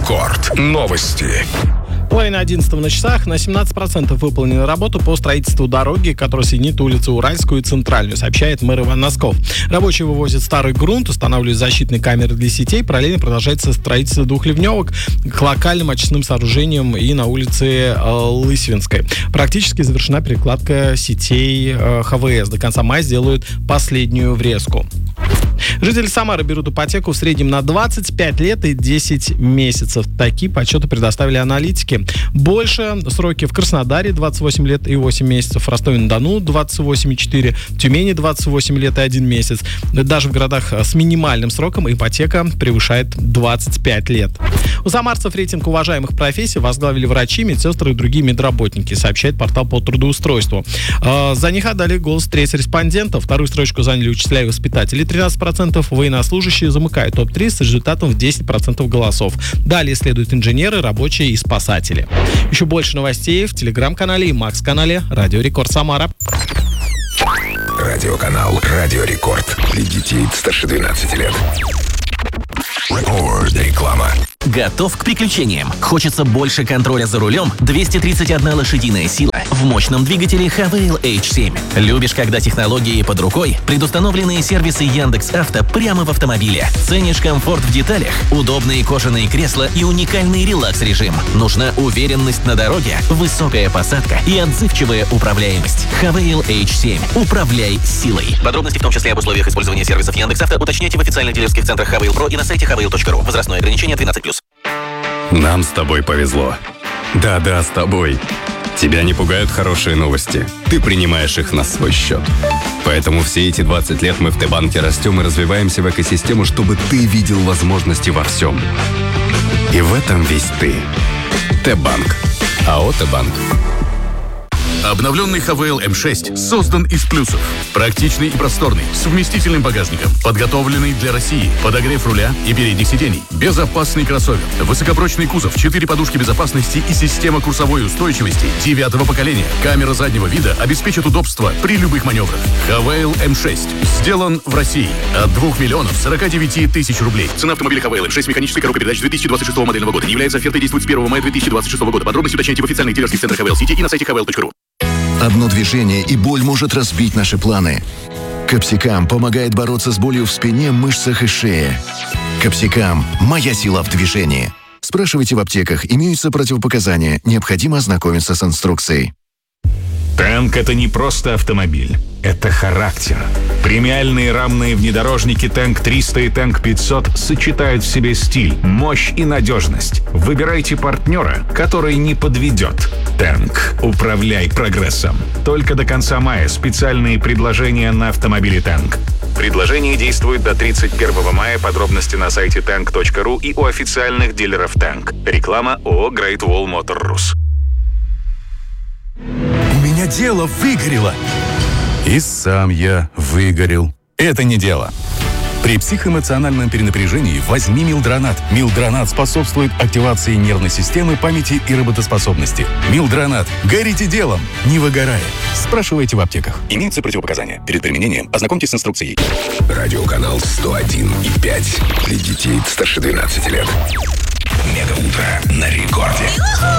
Рекорд. Новости. Половина 11 на часах. На 17% выполнена работа по строительству дороги, которая соединит улицы Уральскую и Центральную, сообщает мэр Иван Носков. Рабочие вывозят старый грунт, устанавливают защитные камеры для сетей. Параллельно продолжается строительство двухливневок к локальным очистным сооружениям и на улице Лысвинской. Практически завершена перекладка сетей ХВС. До конца мая сделают последнюю врезку. Жители Самары берут ипотеку в среднем на 25 лет и 10 месяцев. Такие подсчеты предоставили аналитики. Больше сроки в Краснодаре 28 лет и 8 месяцев, в Ростове-на-Дону 28,4, в Тюмени 28 лет и 1 месяц. Даже в городах с минимальным сроком ипотека превышает 25 лет. У самарцев рейтинг уважаемых профессий возглавили врачи, медсестры и другие медработники, сообщает портал по трудоустройству. За них отдали голос треть респондентов. Вторую строчку заняли учителя и воспитатели 13%. Военнослужащие замыкают топ-3 с результатом в 10% голосов. Далее следуют инженеры, рабочие и спасатели. Еще больше новостей в телеграм-канале и Макс-канале Радио Рекорд Самара. Радиоканал Радио Рекорд. Для детей старше 12 лет. Реклама. Готов к приключениям? Хочется больше контроля за рулем? 231 лошадиная сила в мощном двигателе Havail H7. Любишь, когда технологии под рукой? Предустановленные сервисы Яндекс.Авто прямо в автомобиле. Ценишь комфорт в деталях? Удобные кожаные кресла и уникальный релакс-режим. Нужна уверенность на дороге, высокая посадка и отзывчивая управляемость. Havail H7. Управляй силой. Подробности, в том числе об условиях использования сервисов Яндекс.Авто, уточняйте в официальных дилерских центрах Havail Pro и на сайте havail.ru. Возрастное ограничение 12+. Нам с тобой повезло. Да-да, с тобой. Тебя не пугают хорошие новости. Ты принимаешь их на свой счет. Поэтому все эти 20 лет мы в Т-банке растем и развиваемся в экосистему, чтобы ты видел возможности во всем. И в этом весь ты. Т-банк. АО Т-банк. Обновленный Havail M6 создан из плюсов. Практичный и просторный, с вместительным багажником, подготовленный для России, подогрев руля и передних сидений, безопасный кроссовер, высокопрочный кузов, 4 подушки безопасности и система курсовой устойчивости 9-го поколения. Камера заднего вида обеспечит удобство при любых маневрах. Havail M6 сделан в России от 2 49 тысяч рублей. Цена автомобиля Havail M6 механической коробкой передач 2026 модельного года. Не является офертой, действует с 1 мая 2026 года. Подробности уточняйте в официальных дилерских центрах Havail City и на сайте havail.ru. Одно движение, и боль может разбить наши планы. Капсикам помогает бороться с болью в спине, мышцах и шее. Капсикам – моя сила в движении. Спрашивайте в аптеках, имеются противопоказания, необходимо ознакомиться с инструкцией. Танк — это не просто автомобиль, это характер. Премиальные рамные внедорожники Танк 300 и Танк 500 сочетают в себе стиль, мощь и надежность. Выбирайте партнера, который не подведет. Танк. Управляй прогрессом. Только до конца мая специальные предложения на автомобили Танк. Предложение действует до 31 мая. Подробности на сайте tank.ru и у официальных дилеров Танк. Реклама ООО Great Wall Motor Rus. У меня дело выгорело. И сам я выгорел. Это не дело. При психоэмоциональном перенапряжении возьми Милдронат. Милдронат способствует активации нервной системы, памяти и работоспособности. Милдронат. Горите делом, не выгорая. Спрашивайте в аптеках. Имеются противопоказания. Перед применением ознакомьтесь с инструкцией. Радиоканал 101,5. Для детей старше 12 лет. Мегаутро на рекорде.